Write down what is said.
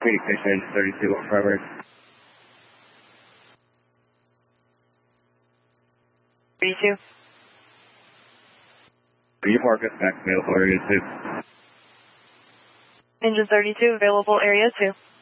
Communication 32 on primary. B2. Will you mark us back available area 2? Engine 32, available area 2.